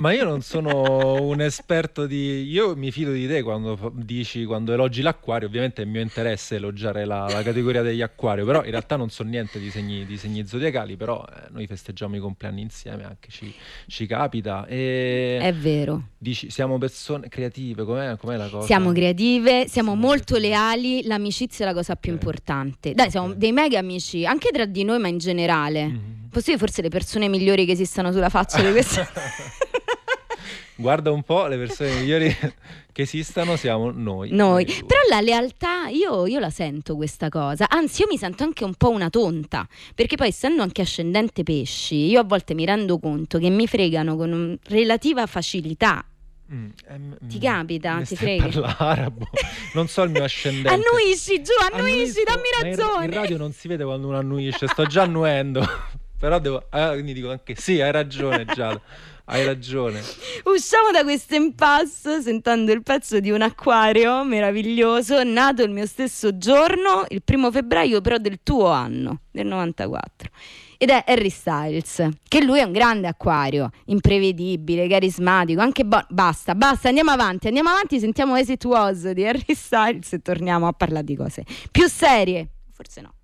Ma io non sono un esperto io mi fido di te quando elogi l'acquario. Ovviamente è mio interesse elogiare la categoria degli acquario, però in realtà non so niente di segni zodiacali, però noi festeggiamo i compleanni insieme, anche ci capita. E È vero. dici, siamo persone creative, com'è la cosa? Siamo creative, siamo molto creative. leali, l'amicizia è la cosa più Ok. importante. Dai, siamo Ok. dei mega amici, anche tra di noi, ma in generale. Mhm. Posso dire forse le persone migliori che esistano sulla faccia di questa... Guarda un po', le persone migliori che esistano siamo noi. Noi. Noi due. Però la lealtà, io la sento questa cosa. Anzi, io mi sento anche un po' una tonta, perché poi essendo anche ascendente pesci, io a volte mi rendo conto che mi fregano con relativa facilità. Ti capita? Mi Ti stai freghi? parlando arabo? Non so il mio ascendente. Annuisci, giù, annuisci, dammi Ma ragione. in radio non si vede quando uno annuisce, sto già annuendo. Però quindi dico anche sì, hai ragione Giada, hai ragione. Usciamo da questo impasse sentendo il pezzo di un acquario meraviglioso, nato il mio stesso giorno, il 1° febbraio però del tuo anno, del 94. Ed è Harry Styles, che lui è un grande acquario, imprevedibile, carismatico, anche basta, andiamo avanti, sentiamo As It Was di Harry Styles e torniamo a parlare di cose più serie, forse no.